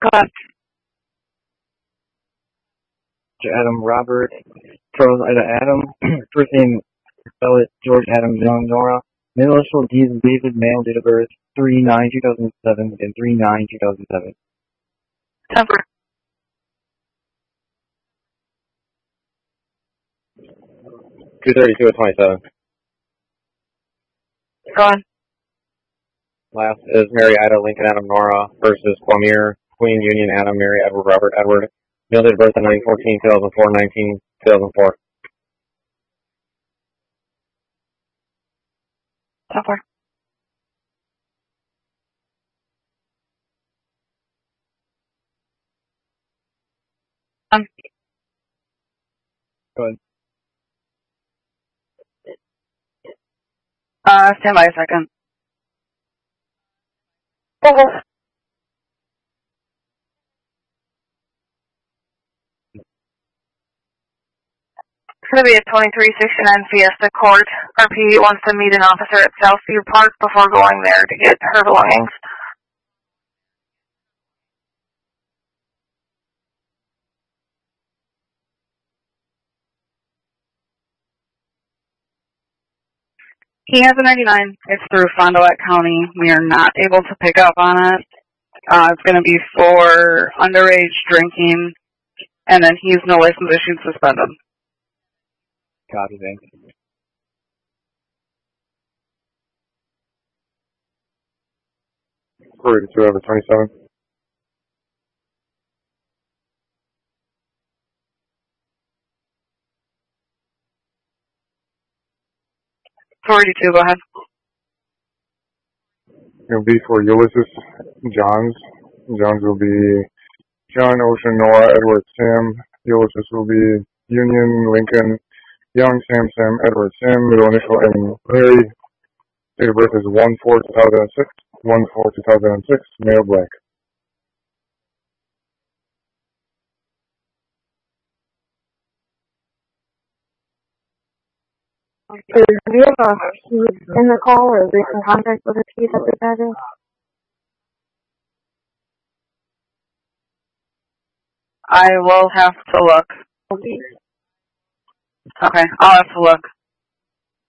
Adam Robert, Charles Ida Adam, first name spell it George Adam Young Nora, middle initial D is David, male, date of birth 3/9/2007 and 3/9/2007. Temper. 232/27. Go on. Last is Mary Ida Lincoln Adam Nora versus Quamir Queen Union Adam Mary Edward Robert Edward. Male date of birth 9/14/2004, 19/2004. Temper. Go ahead. Stand by a second. It's going to be a 2369 Fiesta Court. RP wants to meet an officer at Southview Park before going there to get her belongings. He has a 99. It's through Fond du Lac County. We are not able to pick up on it. It's going to be for underage drinking, and then he's no license issued suspended. Copy, thanks. Correct, 2/27. Authority 2, go ahead. It'll be for Ulysses Johns. Johns will be John Ocean Noah Edward Sam. Ulysses will be Union Lincoln Young Sam Sam Edward Sam. Middle initial M Larry. Date of birth is 1/4/2006. 1/4/2006. Male black. Do you have a key in the call or recent contact with a key that we've had in? I will have to look. Okay, I'll have to look.